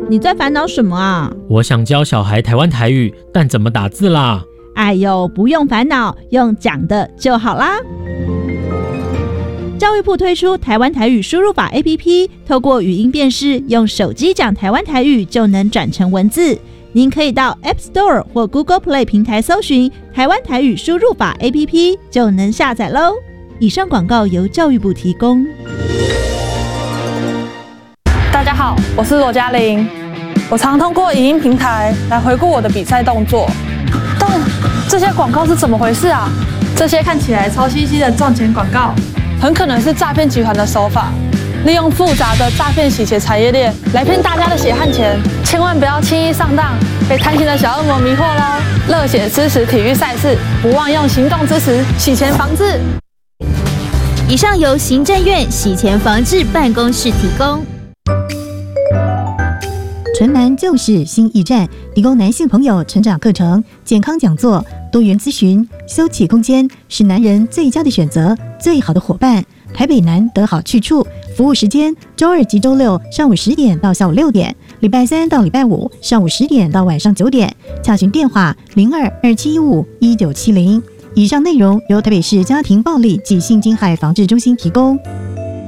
你在烦恼什么啊？ 我想教小孩台湾台语，但怎么打字啦？ 哎呦，不用烦恼，用讲的就好啦。教育部推出台湾台语输入法 APP， 透过语音辨识，用手机讲台湾台语就能转成文字。您可以到 App Store 或 Google Play 平台搜寻台湾台语输入法 APP， 就能下载喽。以上广告由教育部提供。 大家好，我是罗嘉玲。我常通过影音平台来回顾我的比赛动作，但这些广告是怎么回事啊？这些看起来超清晰的赚钱广告，很可能是诈骗集团的手法，利用复杂的诈骗洗钱产业链来骗大家的血汗钱，千万不要轻易上当，被贪心的小恶魔迷惑喽！热血支持体育赛事，不忘用行动支持洗钱防治。 以上由行政院洗钱防治办公室提供。 纯男就是新驿站，提供男性朋友成长课程、健康讲座、多元咨询，休憩空间是男人最佳的选择，最好的伙伴。台北南得好去处，服务时间周二及周六上午10点到下午6点，礼拜三到礼拜五上午10点到晚上9点。洽询电话0227151970。以上内容由台北市家庭暴力及性侵害防治中心提供。